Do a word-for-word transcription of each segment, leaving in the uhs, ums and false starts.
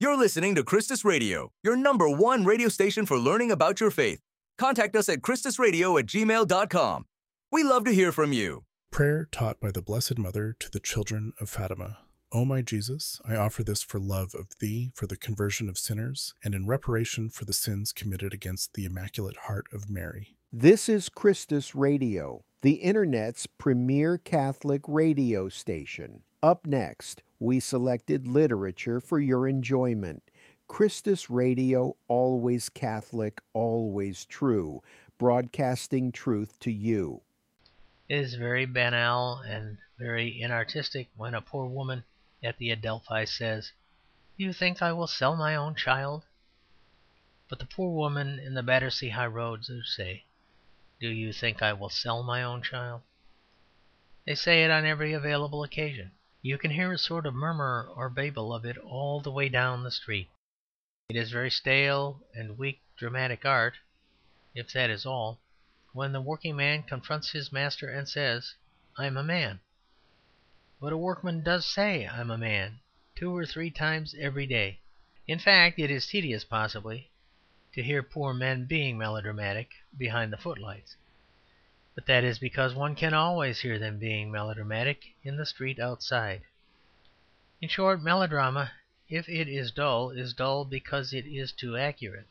You're listening to Christus Radio, your number one radio station for learning about your faith. Contact us at christusradio at gmail dot com. We love to hear from you. Prayer taught by the Blessed Mother to the children of Fatima. O my Jesus, I offer this for love of Thee, for the conversion of sinners, and in reparation for the sins committed against the Immaculate Heart of Mary. This is Christus Radio, the Internet's premier Catholic radio station. Up next, we selected literature for your enjoyment. Christus Radio, always Catholic, always true, broadcasting truth to you. It is very banal and very inartistic when a poor woman at the Adelphi says, "Do you think I will sell my own child?" But the poor woman in the Battersea High Road would say, "Do you think I will sell my own child?" They say it on every available occasion. You can hear a sort of murmur or babble of it all the way down the street. It is very stale and weak dramatic art, if that is all, when the working man confronts his master and says, "I'm a man." But a workman does say, "I'm a man," two or three times every day. In fact, it is tedious, possibly, to hear poor men being melodramatic behind the footlights. But that is because one can always hear them being melodramatic in the street outside. In short, melodrama, if it is dull, is dull because it is too accurate.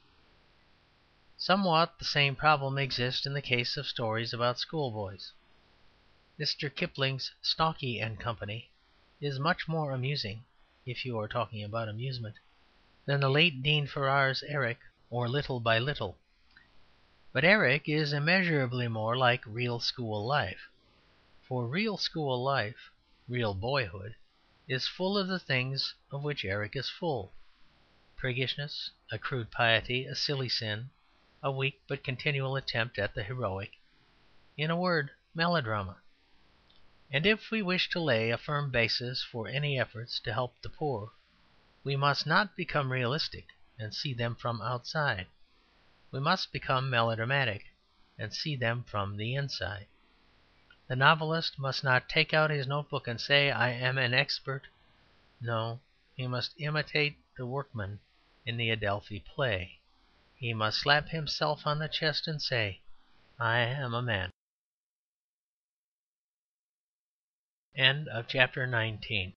Somewhat the same problem exists in the case of stories about schoolboys. Mister Kipling's Stalky and Company is much more amusing, if you are talking about amusement, than the late Dean Farrar's Eric or Little by Little. But Eric is immeasurably more like real school life. For real school life, real boyhood, is full of the things of which Eric is full: priggishness, a crude piety, a silly sin, a weak but continual attempt at the heroic; in a word, melodrama. And if we wish to lay a firm basis for any efforts to help the poor, we must not become realistic and see them from outside. We must become melodramatic and see them from the inside. The novelist must not take out his notebook and say, "I am an expert." No, he must imitate the workman in the Adelphi play. He must slap himself on the chest and say, "I am a man." End of chapter nineteen.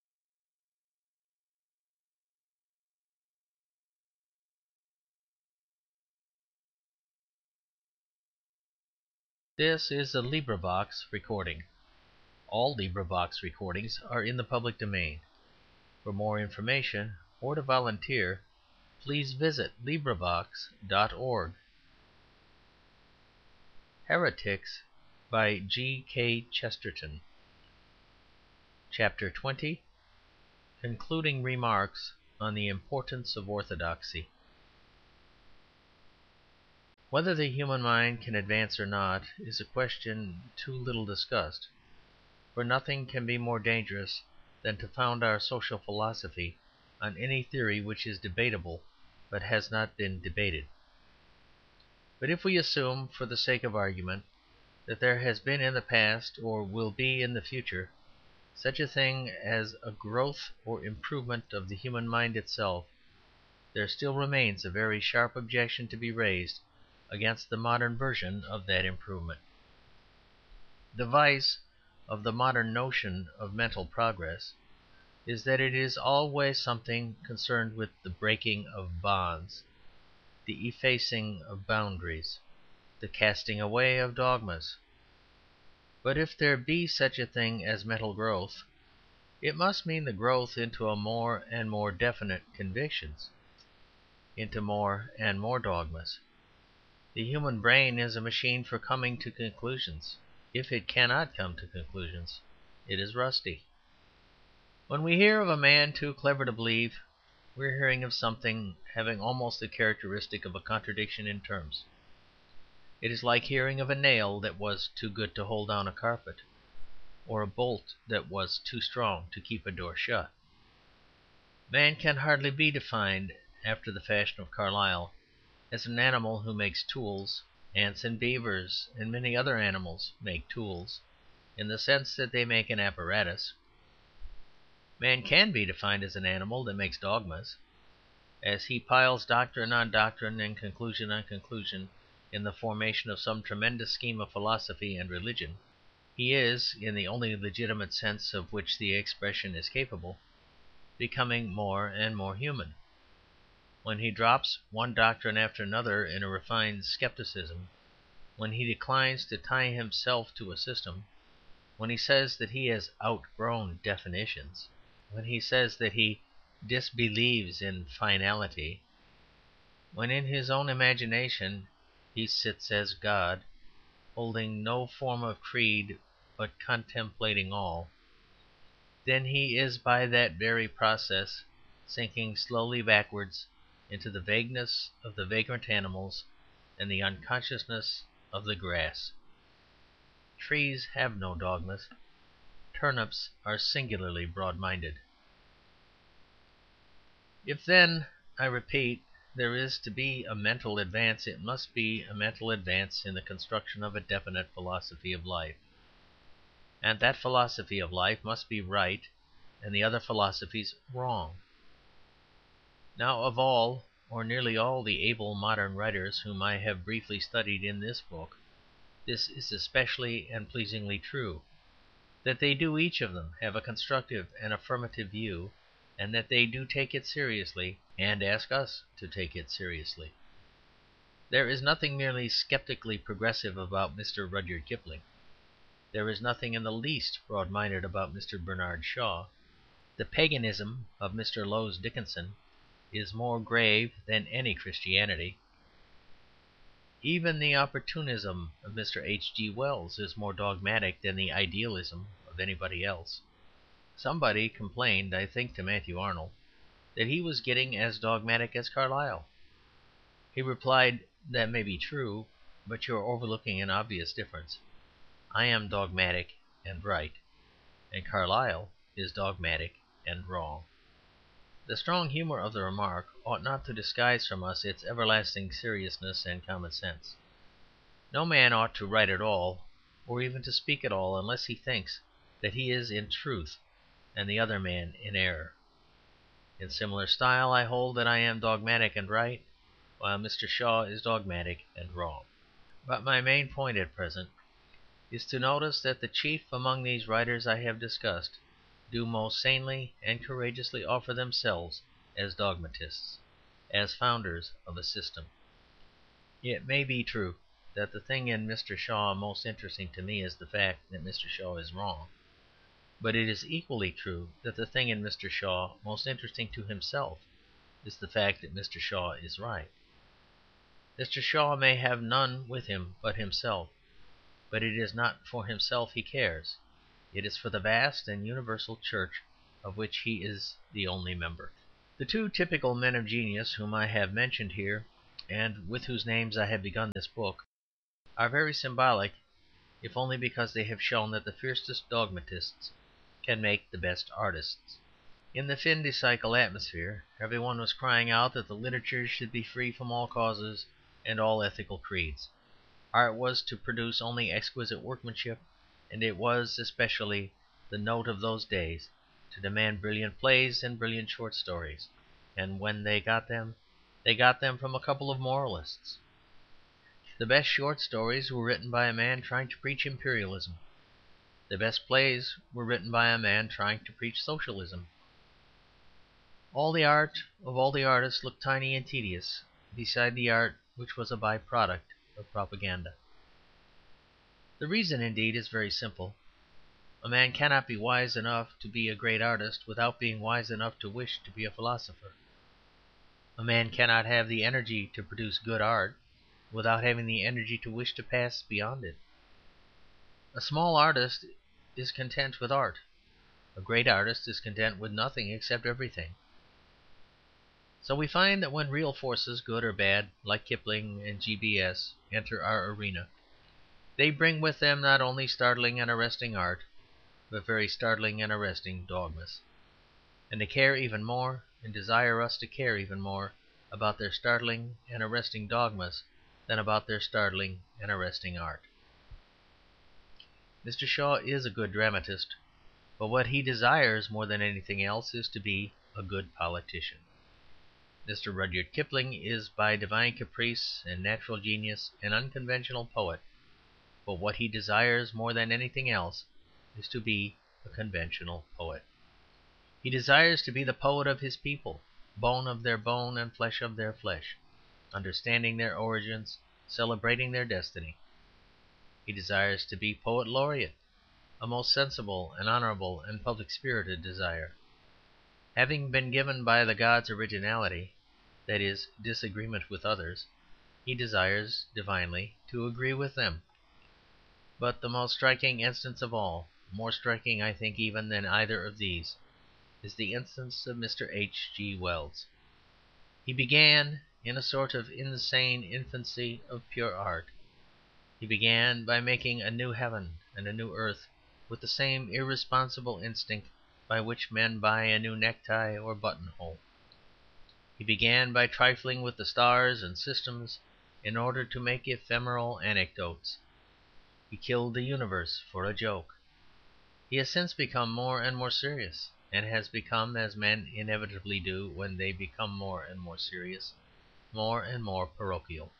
This is a LibriVox recording. All LibriVox recordings are in the public domain. For more information or to volunteer, please visit LibriVox dot org. Heretics by G. K. Chesterton. Chapter twenty. Concluding Remarks on the Importance of Orthodoxy. Whether the human mind can advance or not is a question too little discussed, for nothing can be more dangerous than to found our social philosophy on any theory which is debatable but has not been debated. But if we assume, for the sake of argument, that there has been in the past, or will be in the future, such a thing as a growth or improvement of the human mind itself, there still remains a very sharp objection to be raised against the modern version of that improvement. The vice of the modern notion of mental progress is that it is always something concerned with the breaking of bonds, the effacing of boundaries, the casting away of dogmas. But if there be such a thing as mental growth, it must mean the growth into a more and more definite convictions, into more and more dogmas. The human brain is a machine for coming to conclusions. If it cannot come to conclusions, it is rusty. When we hear of a man too clever to believe, we are hearing of something having almost the characteristic of a contradiction in terms. It is like hearing of a nail that was too good to hold down a carpet, or a bolt that was too strong to keep a door shut. Man can hardly be defined, after the fashion of Carlyle, as an animal who makes tools. Ants and beavers and many other animals make tools, in the sense that they make an apparatus. Man can be defined as an animal that makes dogmas. as he piles doctrine on doctrine and conclusion on conclusion in the formation of some tremendous scheme of philosophy and religion, he is, in the only legitimate sense of which the expression is capable, becoming more and more human. When he drops one doctrine after another in a refined scepticism, when he declines to tie himself to a system, when he says that he has outgrown definitions, when he says that he disbelieves in finality, when in his own imagination he sits as God, holding no form of creed but contemplating all, then he is by that very process sinking slowly backwards into the vagueness of the vagrant animals and the unconsciousness of the grass. Trees have no dogmas. Turnips are singularly broad-minded. If then, I repeat, there is to be a mental advance, it must be a mental advance in the construction of a definite philosophy of life. And that philosophy of life must be right and the other philosophies wrong. Now, of all, or nearly all, the able modern writers whom I have briefly studied in this book, this is especially and pleasingly true, that they do each of them have a constructive and affirmative view, and that they do take it seriously and ask us to take it seriously. There is nothing merely sceptically progressive about Mister Rudyard Kipling. There is nothing in the least broad-minded about Mister Bernard Shaw. The paganism of Mister Lowes Dickinson is more grave than any Christianity. Even the opportunism of Mister H G Wells is more dogmatic than the idealism of anybody else. Somebody complained, I think to Matthew Arnold, that he was getting as dogmatic as Carlyle. He replied, "That may be true, but you are overlooking an obvious difference. I am dogmatic and right, and Carlyle is dogmatic and wrong." The strong humour of the remark ought not to disguise from us its everlasting seriousness and common sense. No man ought to write at all, or even to speak at all, unless he thinks that he is in truth and the other man in error. In similar style, I hold that I am dogmatic and right, while Mister Shaw is dogmatic and wrong. But my main point at present is to notice that the chief among these writers I have discussed do most sanely and courageously offer themselves as dogmatists, as founders of a system. It may be true that the thing in Mister Shaw most interesting to me is the fact that Mister Shaw is wrong. But it is equally true that the thing in Mister Shaw most interesting to himself is the fact that Mister Shaw is right. Mister Shaw may have none with him but himself, but it is not for himself he cares. It is for the vast and universal church of which he is the only member. The two typical men of genius whom I have mentioned here, and with whose names I have begun this book, are very symbolic, if only because they have shown that the fiercest dogmatists can make the best artists. In the fin de siècle atmosphere, every one was crying out that the literature should be free from all causes and all ethical creeds. Art was to produce only exquisite workmanship, and it was especially the note of those days to demand brilliant plays and brilliant short stories, and when they got them, they got them from a couple of moralists. The best short stories were written by a man trying to preach imperialism. The best plays were written by a man trying to preach socialism. All the art of all the artists looked tiny and tedious beside the art which was a by-product of propaganda. The reason, indeed, is very simple. A man cannot be wise enough to be a great artist without being wise enough to wish to be a philosopher. A man cannot have the energy to produce good art without having the energy to wish to pass beyond it. A small artist is content with art. A great artist is content with nothing except everything. So we find that when real forces, good or bad, like Kipling and G B S, enter our arena, they bring with them not only startling and arresting art, but very startling and arresting dogmas. And they care even more, and desire us to care even more, about their startling and arresting dogmas than about their startling and arresting art. Mister Shaw is a good dramatist, but what he desires more than anything else is to be a good politician. Mister Rudyard Kipling is by divine caprice and natural genius an unconventional poet, but what he desires more than anything else is to be a conventional poet. He desires to be the poet of his people, bone of their bone and flesh of their flesh, understanding their origins, celebrating their destiny. He desires to be poet laureate, a most sensible and honourable and public-spirited desire. Having been given by the gods originality, that is, disagreement with others, he desires divinely to agree with them. But the most striking instance of all, more striking, I think, even than either of these, is the instance of Mister H. G. Wells. He began in a sort of insane infancy of pure art. He began by making a new heaven and a new earth with the same irresponsible instinct by which men buy a new necktie or buttonhole. He began by trifling with the stars and systems in order to make ephemeral anecdotes. He killed the universe for a joke. He has since become more and more serious, and has become, as men inevitably do when they become more and more serious, more and more parochial.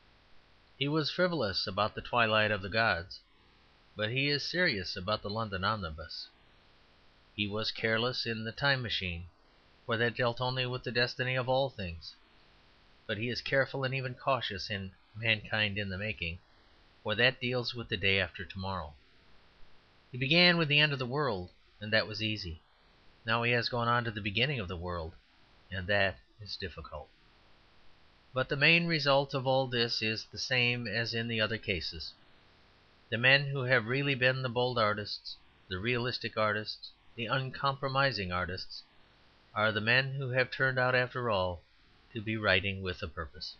He was frivolous about the Twilight of the Gods, but he is serious about the London Omnibus. He was careless in the Time Machine, for that dealt only with the destiny of all things, but he is careful and even cautious in Mankind in the Making, for that deals with the day after tomorrow. He began with the end of the world, and that was easy. Now he has gone on to the beginning of the world, and that is difficult. But the main result of all this is the same as in the other cases. The men who have really been the bold artists, the realistic artists, the uncompromising artists, are the men who have turned out, after all, to be writing with a purpose.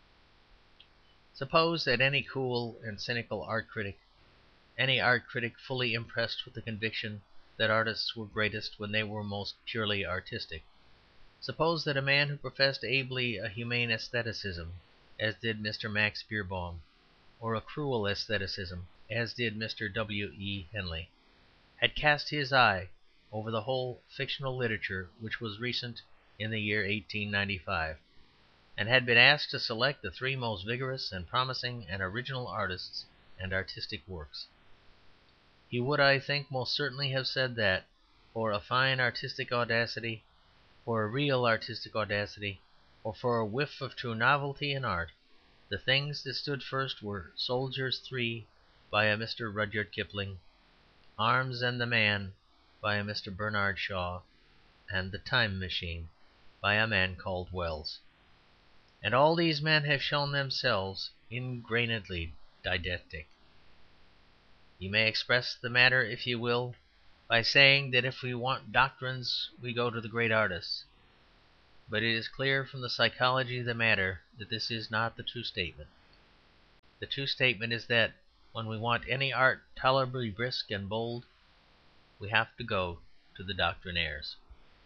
Suppose that any cool and cynical art critic, any art critic fully impressed with the conviction that artists were greatest when they were most purely artistic, suppose that a man who professed ably a humane aestheticism, as did Mister Max Beerbohm, or a cruel aestheticism, as did Mister W. E. Henley, had cast his eye over the whole fictional literature which was recent in the year eighteen ninety-five, and had been asked to select the three most vigorous and promising and original artists and artistic works. He would, I think, most certainly have said that, for a fine artistic audacity, for a real artistic audacity, or for a whiff of true novelty in art, the things that stood first were Soldiers Three by a Mister Rudyard Kipling, Arms and the Man by a Mister Bernard Shaw, and The Time Machine by a man called Wells. And all these men have shown themselves ingrainedly didactic. You may express the matter, if you will, by saying that if we want doctrines we go to the great artists. But it is clear from the psychology of the matter that this is not the true statement. The true statement is that when we want any art tolerably brisk and bold, we have to go to the doctrinaires.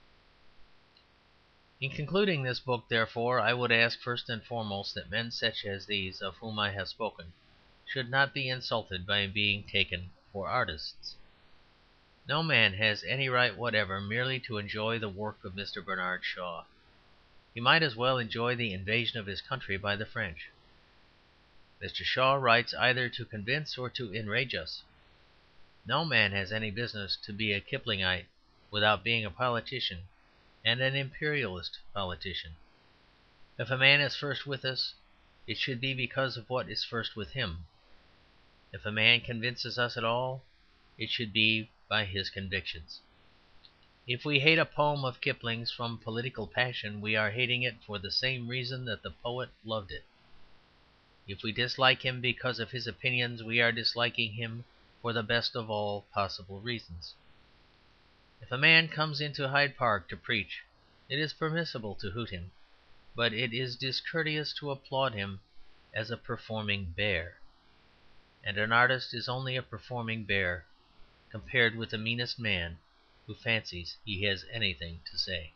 In concluding this book, therefore, I would ask first and foremost that men such as these of whom I have spoken should not be insulted by being taken for artists. No man has any right whatever merely to enjoy the work of Mister Bernard Shaw. He might as well enjoy the invasion of his country by the French. Mister Shaw writes either to convince or to enrage us. No man has any business to be a Kiplingite without being a politician, and an imperialist politician. If a man is first with us, it should be because of what is first with him. If a man convinces us at all, it should be by his convictions. If we hate a poem of Kipling's from political passion, we are hating it for the same reason that the poet loved it. If we dislike him because of his opinions, we are disliking him for the best of all possible reasons. If a man comes into Hyde Park to preach, it is permissible to hoot him, but it is discourteous to applaud him as a performing bear. And an artist is only a performing bear compared with the meanest man who fancies he has anything to say.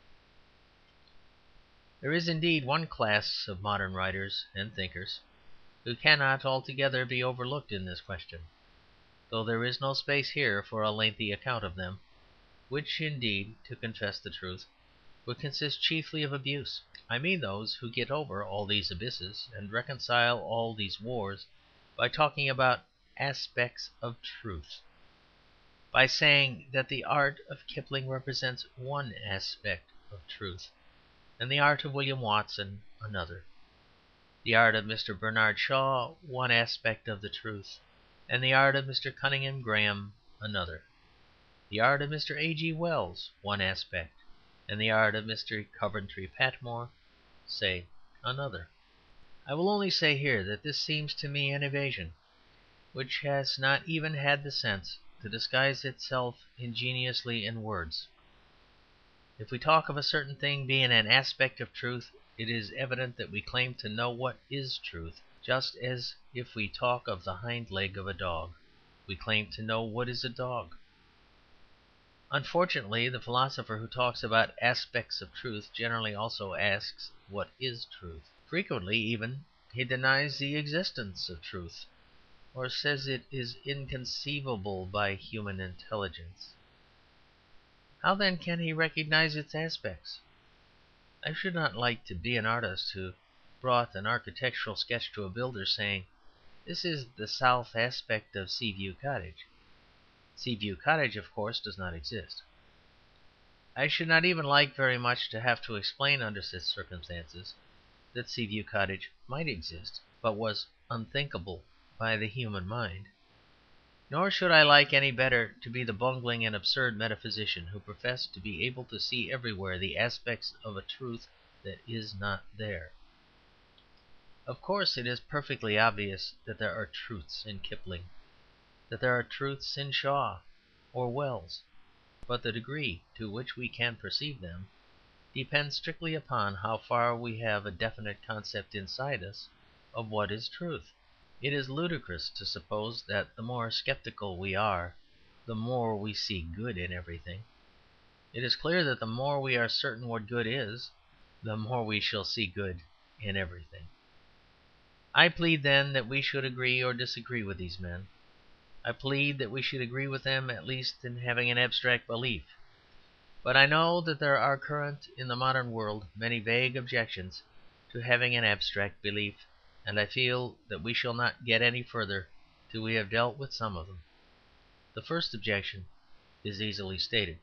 There is indeed one class of modern writers and thinkers who cannot altogether be overlooked in this question, though there is no space here for a lengthy account of them, which, indeed, to confess the truth, would consist chiefly of abuse. I mean those who get over all these abysses and reconcile all these wars by talking about aspects of truth, by saying that the art of Kipling represents one aspect of truth, and the art of William Watson another, the art of Mister Bernard Shaw one aspect of the truth, and the art of Mister Cunningham Graham another, the art of Mister A. G. Wells one aspect, and the art of Mister Coventry Patmore, say, another. I will only say here that this seems to me an evasion which has not even had the sense to disguise itself ingeniously in words. If we talk of a certain thing being an aspect of truth, it is evident that we claim to know what is truth, just as if we talk of the hind leg of a dog, we claim to know what is a dog. Unfortunately, the philosopher who talks about aspects of truth generally also asks what is truth. Frequently, even, he denies the existence of truth, or says it is inconceivable by human intelligence. How, then, can he recognize its aspects? I should not like to be an artist who brought an architectural sketch to a builder, saying, "This is the south aspect of Seaview Cottage." Seaview Cottage, of course, does not exist. I should not even like very much to have to explain under such circumstances that Seaview Cottage might exist, but was unthinkable by the human mind. Nor should I like any better to be the bungling and absurd metaphysician who professed to be able to see everywhere the aspects of a truth that is not there. Of course, it is perfectly obvious that there are truths in Kipling, that there are truths in Shaw or Wells, but the degree to which we can perceive them depends strictly upon how far we have a definite concept inside us of what is truth. It is ludicrous to suppose that the more sceptical we are, the more we see good in everything. It is clear that the more we are certain what good is, the more we shall see good in everything. I plead, then, that we should agree or disagree with these men. I plead that we should agree with them at least in having an abstract belief. But I know that there are current in the modern world many vague objections to having an abstract belief, and I feel that we shall not get any further till we have dealt with some of them. The first objection is easily stated.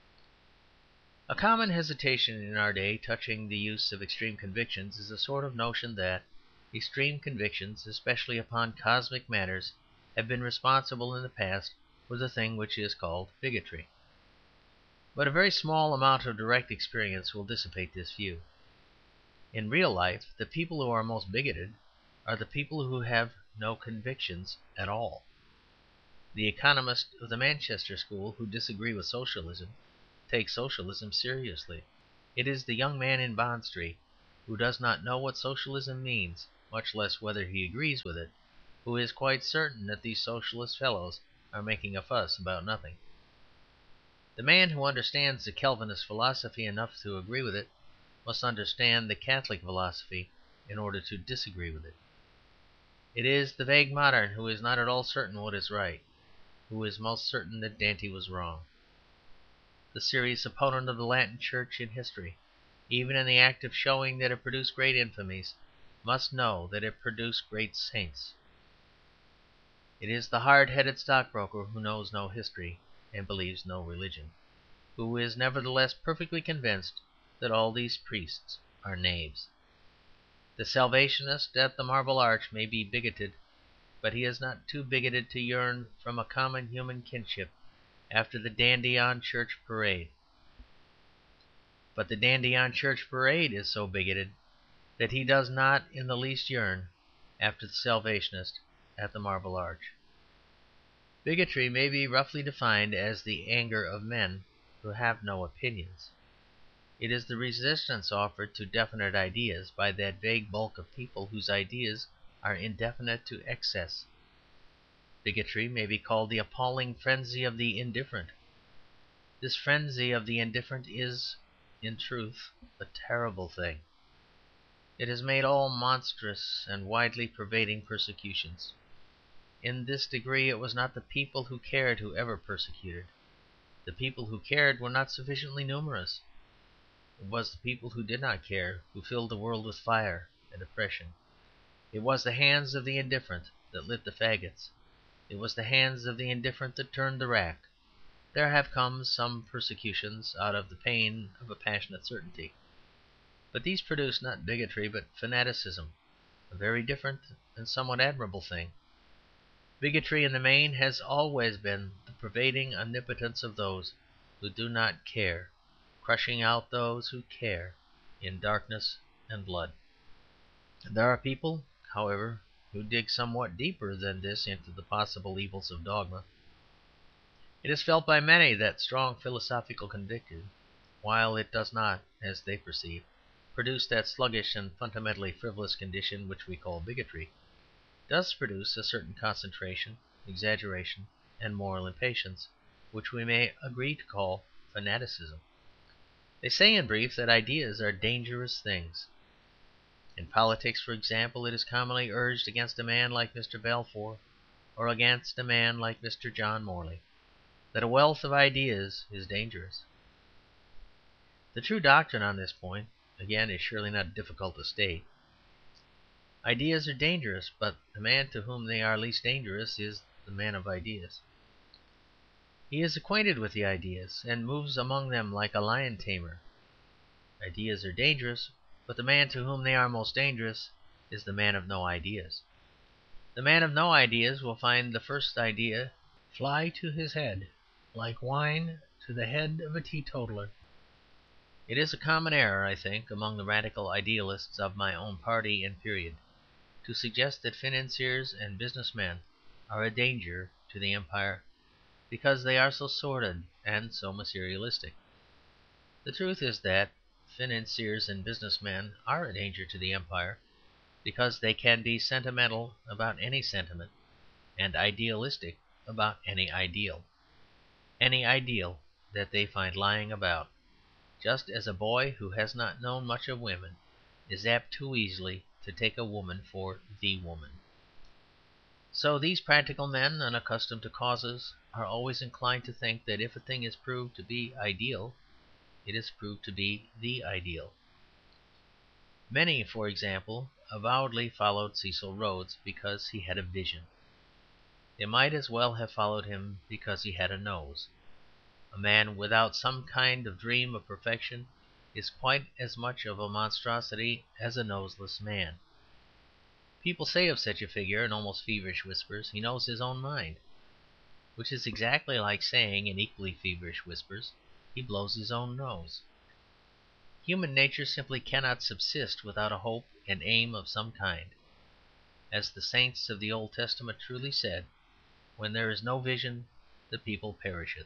A common hesitation in our day touching the use of extreme convictions is a sort of notion that extreme convictions, especially upon cosmic matters, have been responsible in the past for the thing which is called bigotry. But a very small amount of direct experience will dissipate this view. In real life, the people who are most bigoted are the people who have no convictions at all. The economists of the Manchester school who disagree with Socialism take Socialism seriously. It is the young man in Bond Street who does not know what Socialism means, much less whether he agrees with it, who is quite certain that these Socialist fellows are making a fuss about nothing. The man who understands the Calvinist philosophy enough to agree with it must understand the Catholic philosophy in order to disagree with it. It is the vague modern who is not at all certain what is right, who is most certain that Dante was wrong. The serious opponent of the Latin Church in history, even in the act of showing that it produced great infamies, must know that it produced great saints. It is the hard-headed stockbroker who knows no history and believes no religion, who is nevertheless perfectly convinced that all these priests are knaves. The Salvationist at the Marble Arch may be bigoted, but he is not too bigoted to yearn from a common human kinship after the dandy on church parade. But the dandy on church parade is so bigoted that he does not in the least yearn after the Salvationist at the Marble Arch. Bigotry may be roughly defined as the anger of men who have no opinions. It is the resistance offered to definite ideas by that vague bulk of people whose ideas are indefinite to excess. Bigotry may be called the appalling frenzy of the indifferent. This frenzy of the indifferent is, in truth, a terrible thing. It has made all monstrous and widely pervading persecutions. In this degree it was not the people who cared who ever persecuted. The people who cared were not sufficiently numerous. It was the people who did not care who filled the world with fire and oppression. It was the hands of the indifferent that lit the faggots. It was the hands of the indifferent that turned the rack. There have come some persecutions out of the pain of a passionate certainty. But these produce not bigotry but fanaticism, a very different and somewhat admirable thing. Bigotry in the main has always been the pervading omnipotence of those who do not care, crushing out those who care in darkness and blood. There are people, however, who dig somewhat deeper than this into the possible evils of dogma. It is felt by many that strong philosophical conviction, while it does not, as they perceive, produce that sluggish and fundamentally frivolous condition which we call bigotry, does produce a certain concentration, exaggeration, and moral impatience, which we may agree to call fanaticism. They say, in brief, that ideas are dangerous things. In politics, for example, it is commonly urged against a man like Mister Balfour, or against a man like Mister John Morley, that a wealth of ideas is dangerous. The true doctrine on this point, again, is surely not difficult to state. Ideas are dangerous, but the man to whom they are least dangerous is the man of ideas. He is acquainted with the ideas, and moves among them like a lion tamer. Ideas are dangerous, but the man to whom they are most dangerous is the man of no ideas. The man of no ideas will find the first idea fly to his head like wine to the head of a teetotaler. It is a common error, I think, among the radical idealists of my own party and period, to suggest that financiers and business men are a danger to the empire because they are so sordid and so materialistic. The truth is that financiers and business men are a danger to the empire because they can be sentimental about any sentiment and idealistic about any ideal, any ideal that they find lying about, just as a boy who has not known much of women is apt too easily to take a woman for the woman. So these practical men, unaccustomed to causes, are always inclined to think that if a thing is proved to be ideal, it is proved to be the ideal. Many, for example, avowedly followed Cecil Rhodes because he had a vision. They might as well have followed him because he had a nose. A man without some kind of dream of perfection is quite as much of a monstrosity as a noseless man. People say of such a figure in almost feverish whispers, "He knows his own mind," which is exactly like saying in equally feverish whispers, "He blows his own nose." Human nature simply cannot subsist without a hope and aim of some kind. As the saints of the Old Testament truly said, "When there is no vision, the people perisheth."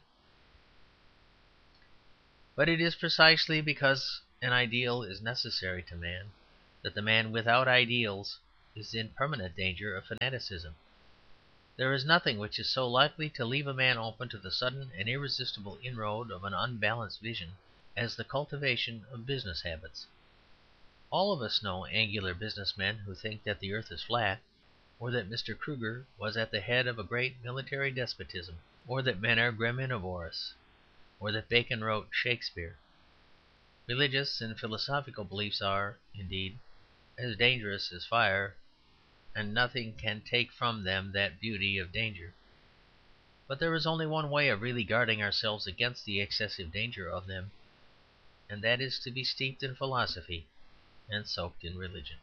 But it is precisely because an ideal is necessary to man that the man without ideals is in permanent danger of fanaticism. There is nothing which is so likely to leave a man open to the sudden and irresistible inroad of an unbalanced vision as the cultivation of business habits. All of us know angular business men who think that the earth is flat, or that Mister Kruger was at the head of a great military despotism, or that men are graminivorous, or that Bacon wrote Shakespeare. Religious and philosophical beliefs are, indeed, as dangerous as fire, and nothing can take from them that beauty of danger. But there is only one way of really guarding ourselves against the excessive danger of them, and that is to be steeped in philosophy and soaked in religion.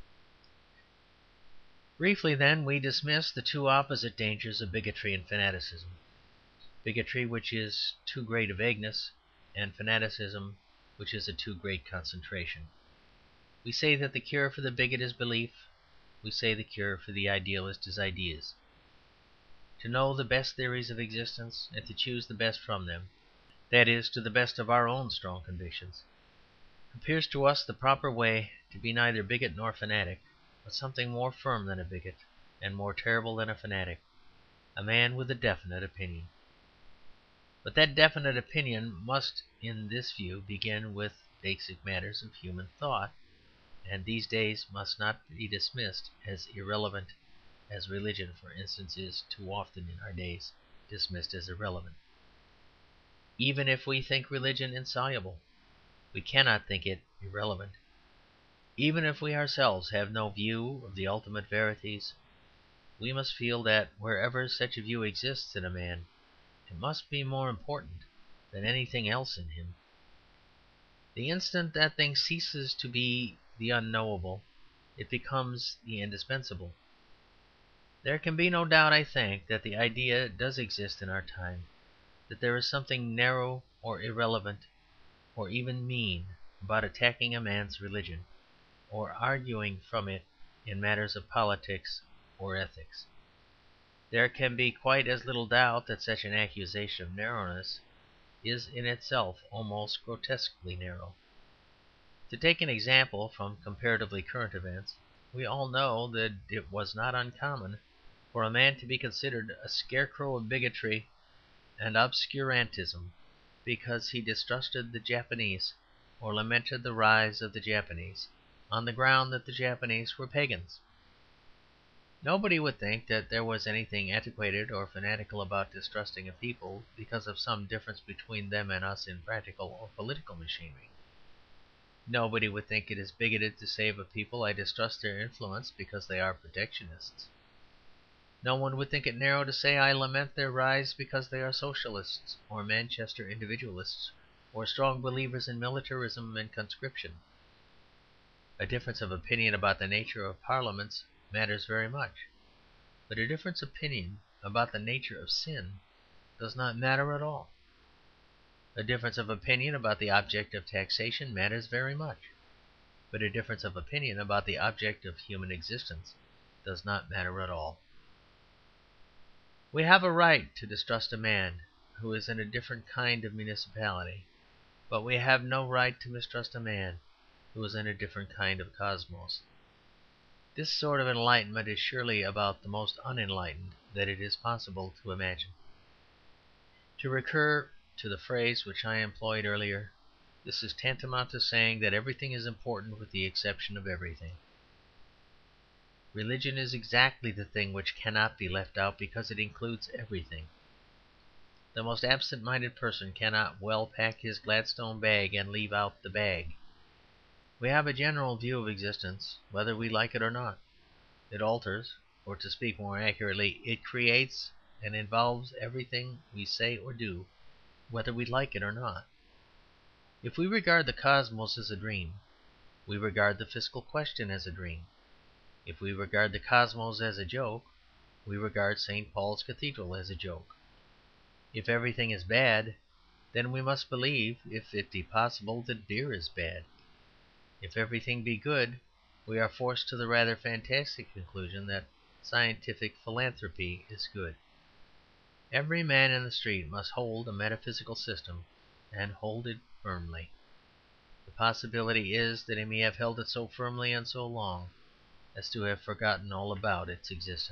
Briefly, then, we dismiss the two opposite dangers of bigotry and fanaticism: bigotry, which is too great a vagueness, and fanaticism, which is a too great concentration. We say that the cure for the bigot is belief. We say the cure for the idealist is ideas. To know the best theories of existence and to choose the best from them, that is, to the best of our own strong convictions, appears to us the proper way to be neither bigot nor fanatic, but something more firm than a bigot and more terrible than a fanatic, a man with a definite opinion. But that definite opinion must, in this view, begin with basic matters of human thought, and these days must not be dismissed as irrelevant, as religion, for instance, is too often in our days dismissed as irrelevant. Even if we think religion insoluble, We cannot think it irrelevant. Even if we ourselves have no view of the ultimate verities, we must feel that wherever such a view exists in a man, it must be more important than anything else in him. The instant that thing ceases to be the unknowable, it becomes the indispensable. There can be no doubt, I think, that the idea does exist in our time, that there is something narrow or irrelevant or even mean about attacking a man's religion, or arguing from it in matters of politics or ethics. There can be quite as little doubt that such an accusation of narrowness is in itself almost grotesquely narrow. To take an example from comparatively current events, we all know that it was not uncommon for a man to be considered a scarecrow of bigotry and obscurantism because he distrusted the Japanese or lamented the rise of the Japanese on the ground that the Japanese were pagans. Nobody would think that there was anything antiquated or fanatical about distrusting a people because of some difference between them and us in practical or political machinery. Nobody would think it is bigoted to say of a people, "I distrust their influence because they are protectionists." No one would think it narrow to say, "I lament their rise because they are socialists or Manchester individualists or strong believers in militarism and conscription." A difference of opinion about the nature of parliaments matters very much, but a difference of opinion about the nature of sin does not matter at all. A difference of opinion about the object of taxation matters very much, but a difference of opinion about the object of human existence does not matter at all. We have a right to distrust a man who is in a different kind of municipality, but we have no right to mistrust a man who is in a different kind of cosmos. This sort of enlightenment is surely about the most unenlightened that it is possible to imagine. To recur to the phrase which I employed earlier, this is tantamount to saying that everything is important with the exception of everything. Religion is exactly the thing which cannot be left out because it includes everything. The most absent-minded person cannot well pack his Gladstone bag and leave out the bag. We have a general view of existence, whether we like it or not. It alters, or to speak more accurately, it creates and involves everything we say or do, whether we like it or not. If we regard the cosmos as a dream, we regard the fiscal question as a dream. If we regard the cosmos as a joke, we regard Saint Paul's Cathedral as a joke. If everything is bad, then we must believe, if it be possible, that beer is bad. If everything be good, we are forced to the rather fantastic conclusion that scientific philanthropy is good. Every man in the street must hold a metaphysical system, and hold it firmly. The possibility is that he may have held it so firmly and so long as to have forgotten all about its existence.